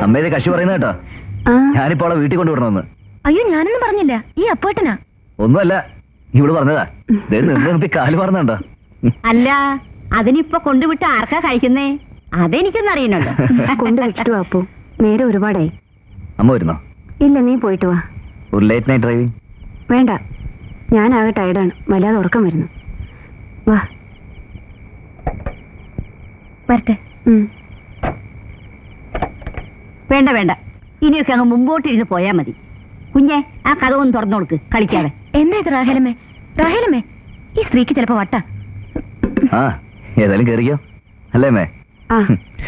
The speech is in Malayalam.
അമ്മേത് കശി പറയുന്ന കേട്ടോ. ഞാനിപ്പോ അവളെ വീട്ടിൽ കൊണ്ടുവിടണമെന്ന്. അയ്യോ, ഞാനൊന്നും പറഞ്ഞില്ല. ഈ അപ്പേട്ടനാ. ഒന്നുമല്ല, ഇവിടെ പറഞ്ഞതാ. നിർത്തി കാല് പറഞ്ഞോ. അല്ല, അതിനിപ്പോ കൊണ്ടുവിട്ട് ആർക്കാ കഴിക്കുന്നേ? അതെനിക്കൊന്നും അറിയണല്ലോ. കൊണ്ടുവിട്ടു അപ്പു. നേരെ ഒരുപാടായി. അമ്മ വരുന്നോ? ഇല്ല, നീ പോയിട്ട് വാ. ഒരു ലേറ്റ് നൈറ്റ് ഡ്രൈവിംഗ് വേണ്ട, ഞാനാകെ ടയർഡാണ്. വല്ലാതെ ഉറക്കം വരുന്നു. വാ, വരട്ടെ. വേണ്ട വേണ്ട, ഇനിയൊക്കെ അങ്ങ് മുമ്പോട്ടിരുന്ന് പോയാ മതി. കുഞ്ഞെ, ആ കഥ ഒന്ന് തുറന്നു കൊടുക്ക്, കളിക്കാതെ. എന്താ ഇത് റാഹേലമ്മേ? റാഹേലമ്മേ, ഈ സ്ത്രീക്ക് ചിലപ്പോ വട്ട. ഏതായാലും കേറിക്കോ അല്ലേ അമ്മേ?